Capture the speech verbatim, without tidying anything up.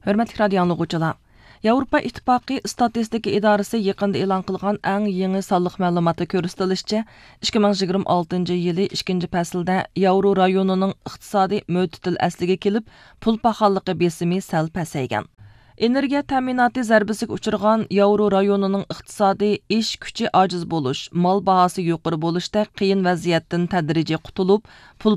Hörmətli radio anlıqçılar, Yevropa İttifaqı Statistika İdarəsi yaqında e'lon qilgan eng yangi sonliq ma'lumotda ko'rsatilishicha, ikki ming yigirma oltinchi yili ikkinchi faslda Yevro rayonining iqtisodiy mo'titil asliga kelib, pul paxolligi besimi sal pasaygan. Energiya ta'minoti zarbasiga uchirgan Yevro rayonining iqtisodiy ish kuchi ojiz bo'lish, mol bahosi yuqori bo'lishda qiyin vaziyatdan tadrijiy qutulib, pul